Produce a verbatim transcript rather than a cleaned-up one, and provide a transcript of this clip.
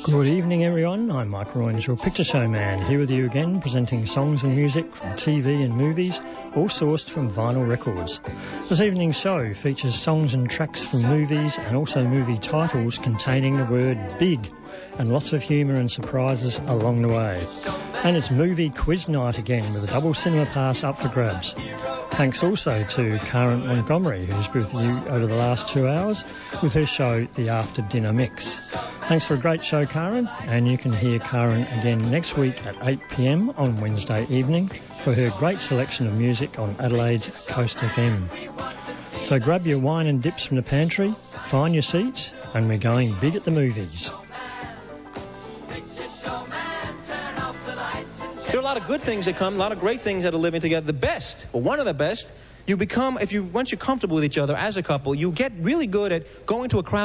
Good evening, everyone. I'm Mike Roynes, your Picture Show man, here with you again, presenting songs and music from T V and movies, all sourced from vinyl records. This evening's show features songs and tracks from movies and also movie titles containing the word big, and lots of humour and surprises along the way. And it's movie quiz night again with a double cinema pass up for grabs. Thanks also to Karen Montgomery, who's with you over the last two hours with her show, The After Dinner Mix. Thanks for a great show, Karen, and you can hear Karen again next week at eight p m on Wednesday evening for her great selection of music on Adelaide's Coast F M. So grab your wine and dips from the pantry, find your seats, and we're going big at the movies. There are a lot of good things that come, a lot of great things that are living together. The best, or one of the best, you become, if you once you're comfortable with each other as a couple, you get really good at going to a crowd